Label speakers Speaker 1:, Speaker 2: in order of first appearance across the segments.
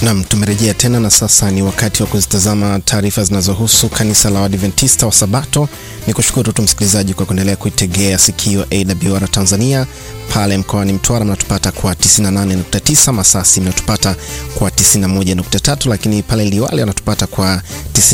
Speaker 1: Naam, tumerejea tena na sasa ni wakati wa kuzitazama taarifa zinazohusu kanisa la Waadventista wa Sabato. Nikushukuru tu msikilizaji kwa kuendelea kuitegea sikio AWR Tanzania. Pale mkoani Mtwara mnatupata kwa 98.9, Masasi mnatupata kwa 91.3, lakini pale Liwale mnatupata kwa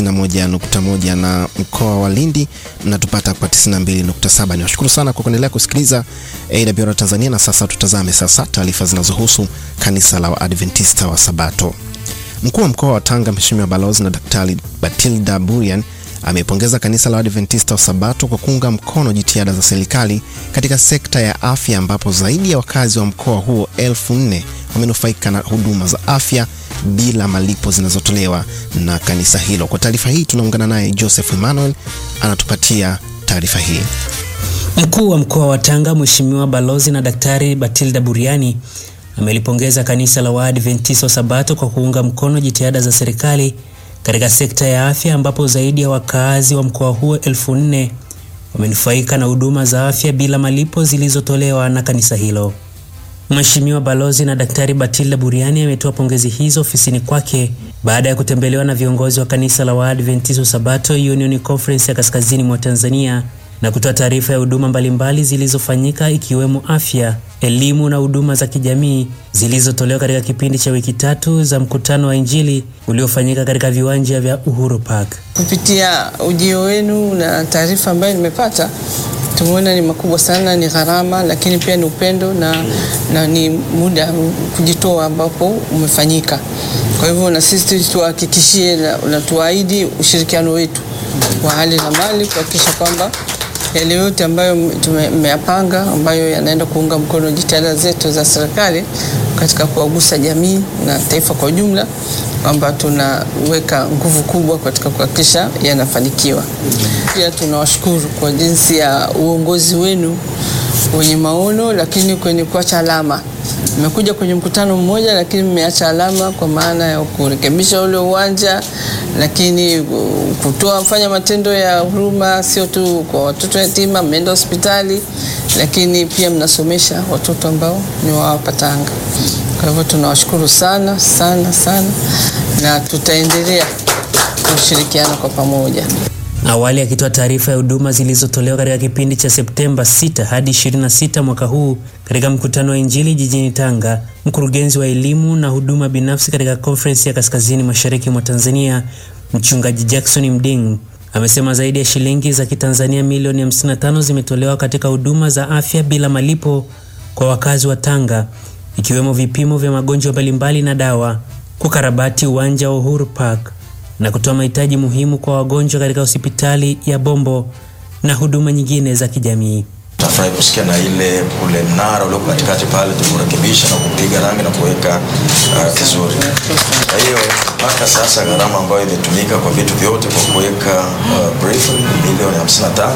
Speaker 1: 91.1 na mkoa wa Lindi mnatupata kwa 92.7. Niwashukuru sana kwa kuendelea kusikiliza AWR Tanzania, na sasa tutazame taarifa zinazohusu kanisa la Waadventista wa Sabato. Mkuu wa mkoa wa Tanga Mheshimiwa Balozi na Daktari Batilda Burian amepongeza kanisa la Waadventista wa Sabato kwa kuunga mkono jitihada za serikali katika sekta ya afya, ambapo zaidi ya wakazi wa mkoa huo 4,000 wamenufaika na huduma za afya bila malipo zinazotolewa na kanisa hilo. Kwa taarifa hii tunaungana naye Joseph Emmanuel, anatupatia taarifa hii.
Speaker 2: Mkuu wa mkoa wa Tanga Mheshimiwa Balozi na Daktari Batilda Buriani amelipongeza kanisa la Waadventista wa Sabato kwa kuunga mkono jitihada za serikali katika sekta ya afya, ambapo zaidi ya wakazi wa mkoa huo 4,000 wamenufaika na huduma za afya bila malipo zilizotolewa na kanisa hilo. Mheshimiwa Balozi na Daktari Batilda Buriani ametoa pongezi hizo ofisini kwake baada ya kutembelewa na viongozi wa kanisa la Waadventista wa Sabato Union Conference ya Kaskazini mwa Tanzania na kutoa taarifa ya huduma mbalimbali zilizofanyika, ikiwemo afya, elimu na huduma za kijamii zilizotolewa katika kipindi cha wiki 3 za mkutano wa Injili uliofanyika katika viwanja vya Uhuru Park.
Speaker 3: Kupitia ujio wenu na taarifa ambayo nimepata, tumeona ni makubwa sana, ni gharama, lakini pia ni upendo na ni muda kujitoa ambapo umefanyika. Kwa hivyo na sisi tuhakikishie na tuahidi ushirikiano wetu wa hali na mali kuhakikisha kwamba yale yote ambayo tumeyapanga, ambayo yanaenda kuunga mkono jitihada zetu za serikali katika kuwagusa jamii na taifa kwa ujumla, kwamba tunaweka nguvu kubwa katika kuhakikisha yanafanikiwa. Pia tunawashukuru kwa jinsi ya uongozi wenu wenye maono, lakini kwenye kuacha alama. Mmekuja kwenye mkutano mmoja, lakini mmeacha alama kwa maana ya kurekebisha ule uwanja, lakini kufanya matendo ya huruma, sio tu kwa watoto yatima, mmeenda hospitali, lakini pia mnasomesha watoto ambao ni wa hapa Tanga. Kwa hivyo tunawashukuru sana sana sana, na tutaendelea kushirikiana kwa pamoja.
Speaker 2: Awali akitoa taarifa ya huduma zilizotolewa katika kipindi cha Septemba 6 hadi 26 mwaka huu katika mkutano wa Injili jijini Tanga, mkurugenzi wa elimu na huduma binafsi katika Conference ya Kaskazini Mashariki mwa Tanzania, Mchungaji Jackson Mding, amesema zaidi ya shilingi za Kitanzania milioni 55 zimetolewa katika huduma za afya bila malipo kwa wakazi wa Tanga, ikiwemo vipimo vya magonjwa mbalimbali na dawa, kukarabati uwanja wa Uhuru Park na kutoa mahitaji muhimu kwa wagonjwa katika hospitali ya Bombo na huduma nyingine za kijamii.
Speaker 4: Tafurahi kusikia na ule mnara ule katikati pale tumerekebisha na kupiga rangi na kuweka vizuri. Kwa hiyo mpaka sasa gharama ambayo imetumika kwa vitu vyote kwa kuweka brief milioni 55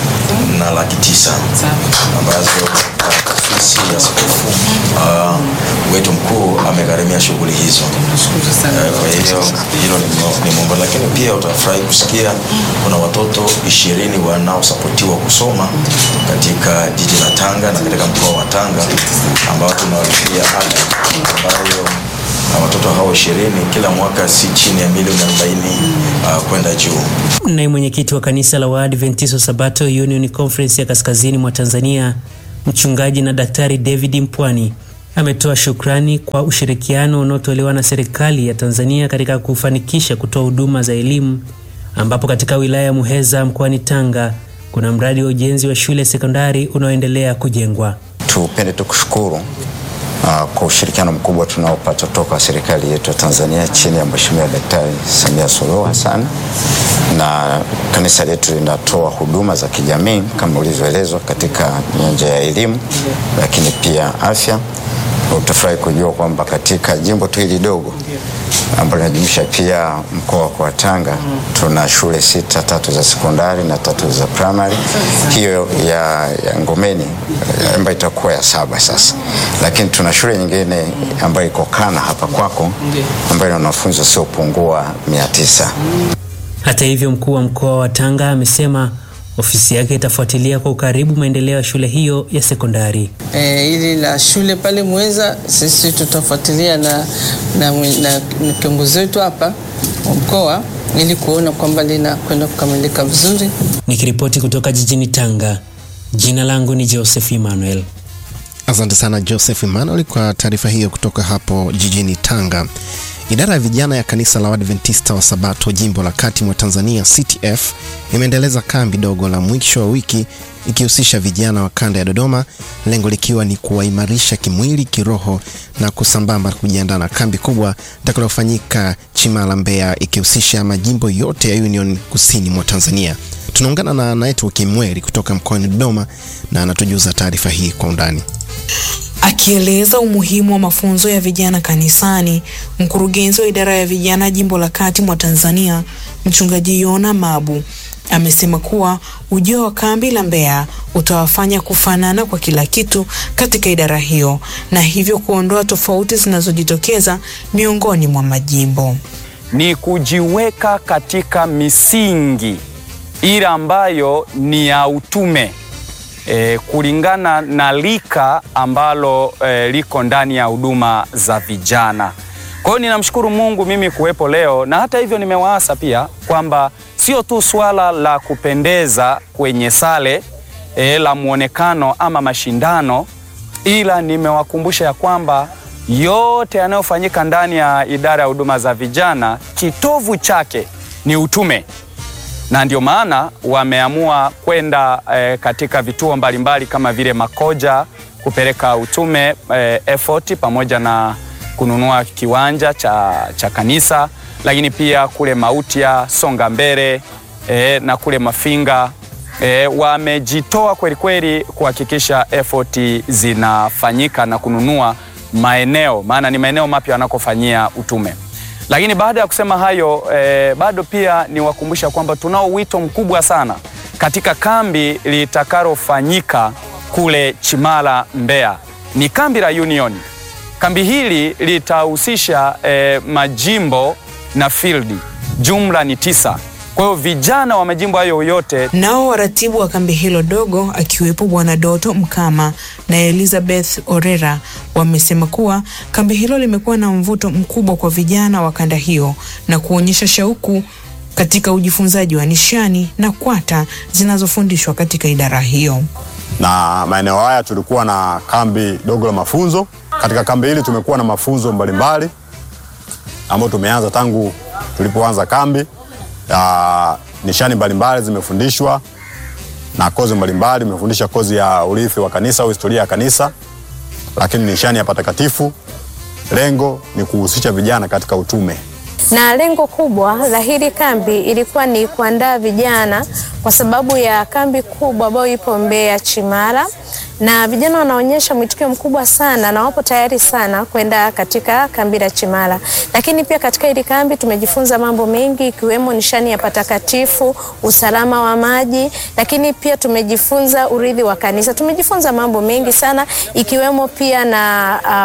Speaker 4: na 900 ambazo ofisi ya askofu wetu mkuu amegharimia shughuli hizo. Kwa hiyo hilo ni mambo, lakini pia utafurahi kusikia kuna watoto 20 wanaosapotiwa kusoma katika jiji la Tanga na katika mkoa wa Tanga ambao tunawalipia ada, ambayo watoto hao 20 kila mwaka si chini ya milioni 40 kwenda juu.
Speaker 2: Naye mwenyekiti wa kanisa la Waadventista wa Sabato Union Conference ya Kaskazini mwa Tanzania, Mchungaji na Daktari David Mpwani, ametoa shukrani kwa ushirikiano unaotolewa na serikali ya Tanzania katika kufanikisha kutoa huduma za elimu, ambapo katika wilaya ya Muheza mkoani Tanga kuna mradi wa ujenzi wa shule sekondari unaoendelea kujengwa.
Speaker 5: Tupende tukushukuru kwa ushirikiano mkubwa tunaopata kutoka serikali yetu ya Tanzania chini ya Mheshimiwa Daktari Samia Suluhu Hassan, na kanisa letu linatoa huduma za kijamii kama ulivyoelezwa katika nyanja ya elimu, lakini pia afya. Utafurahi kujua kwamba katika jimbo tu hili dogo ambalo linajumuisha pia mkoa wa Tanga tuna shule 6, 3 za sekondari na 3 za primary. Hiyo ya Ngomeni ambayo itakuwa ya 7 sasa. Lakini tuna shule nyingine ambayo iko Kana hapa kwako ambayo ina wanafunzi wasiopungua 900.
Speaker 2: Hata hivyo, mkuu wa mkoa wa Tanga amesema ofisi yake itafuatilia kwa ukaribu maendeleo ya shule hiyo ya sekondari.
Speaker 3: Ili la shule pale Muheza sisi tutafuatilia na kiongozi wetu hapa wa mkoa ili kuona kwamba linakwenda kukamilika vizuri.
Speaker 2: Nikiripoti kutoka jijini Tanga, jina langu ni Joseph Emmanuel.
Speaker 1: Asante sana Joseph Emmanuel kwa taarifa hiyo kutoka hapo jijini Tanga. Idara ya vijana ya kanisa la Waadventista wa Sabato jimbo la Kati mwa Tanzania CTF imeendeleza kambi dogo la mwisho wa wiki ikihusisha vijana wa kanda ya Dodoma, lengo likiwa ni kuwaimarisha kimwili, kiroho na kusambamba kujiandaa na kambi kubwa itakalofanyika Chimala Mbeya, ikihusisha majimbo yote ya Union Kusini mwa Tanzania. Tunaungana na Network Mweri kutoka mkoani Dodoma na anatujuza taarifa hii kwa undani.
Speaker 6: Akieleza umuhimu wa mafunzo ya vijana kanisani, mkurugenzi wa idara ya vijana jimbo la Kati mwa Tanzania, Mchungaji Yona Mabu, amesema kuwa ujio wa kambi la Mbeya utawafanya kufanana kwa kila kitu katika idara hiyo na hivyo kuondoa tofauti zinazojitokeza miongoni mwa majimbo.
Speaker 7: Ni kujiweka katika misingi ile ambayo ni ya utume. Kulingana na lika ambalo liko ndani ya huduma za vijana. Kwa hiyo ninamshukuru Mungu mimi kuwepo leo, na hata hivyo nimewaasa pia kwamba sio tu swala la kupendeza kwenye sale la muonekano ama mashindano, ila nimewakumbusha ya kwamba yote yanayofanyika ndani ya idara ya huduma za vijana kitovu chake ni utume. Na ndio maana wameamua kwenda katika vituo mbalimbali kama vile Makoja kupeleka utume effort pamoja na kununua kiwanja cha kanisa, lakini pia kule Mautia, Songa Mbele na kule Mafinga wamejitoa kweli kweli kuhakikisha effort zinafanyika na kununua maeneo, maana ni maeneo mapya wanakofanyia utume. Lakini baada ya kusema hayo, bado pia niwakumbusha kwamba tunao wito mkubwa sana katika kambi litakalofanyika kule Chimala Mbeya. Ni kambi la Union. Kambi hili litahusisha majimbo na field. Jumla ni 9. Kwa hiyo vijana wa majimbo hayo yote.
Speaker 6: Nao waratibu wa kambi hilo dogo akiwepo Bwana Doto Mkama na Elizabeth Orera wamesema kuwa kambi hilo limekuwa na mvuto mkubwa kwa vijana wa kanda hiyo na kuonyesha shauku katika ujifunzaji wa nishani na kwata zinazofundishwa katika idara hiyo.
Speaker 8: Na maeneo haya tulikuwa na kambi dogo la mafunzo. Katika kambi hili tumekuwa na mafunzo mbalimbali ambayo tumeanza tangu tulipoanza kambi. Nishani mbalimbali zimefundishwa na kozi mbalimbali. Tumefundisha kozi ya urithi wa kanisa au historia ya kanisa, lakini nishani ya patakatifu. Lengo ni kuhusisha vijana katika utume.
Speaker 9: Na lengo kubwa la hili kambi ilikuwa ni kuandaa vijana kwa sababu ya kambi kubwa ambayo ipo Mbeya Chimala, na vijana wanaonyesha mwitikio mkubwa sana na wapo tayari sana kwenda katika kambi la Chimala. Lakini pia katika hili kambi tumejifunza mambo mengi ikiwemo nishani ya patakatifu, usalama wa maji, lakini pia tumejifunza urithi wa kanisa. Tumejifunza mambo mengi sana ikiwemo pia na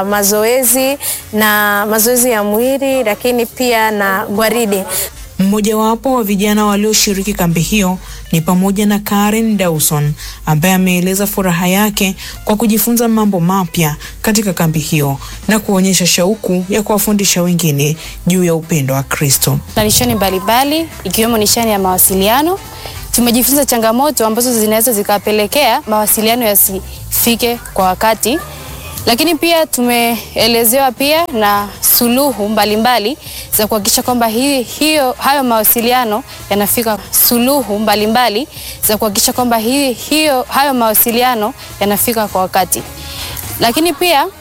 Speaker 9: mazoezi ya mwili, lakini pia na gwaride.
Speaker 6: Mmoja wapo wa vijana walioshiriki kambi hiyo ni pamoja na Karen Dawson ambaye ameeleza furaha yake kwa kujifunza mambo mapya katika kambi hiyo na kuonyesha shauku ya kuwafundisha wengine juu ya upendo wa Kristo.
Speaker 10: Na nishani mbalimbali ikiwemo nishani ya mawasiliano. Tumejifunza changamoto ambazo zinaweza zikapelekea mawasiliano yasifike kwa wakati. Lakini pia tumeelezewa pia na suluhu mbalimbali za kuhakikisha kwamba hayo mawasiliano yanafika hayo mawasiliano yanafika kwa wakati. Lakini pia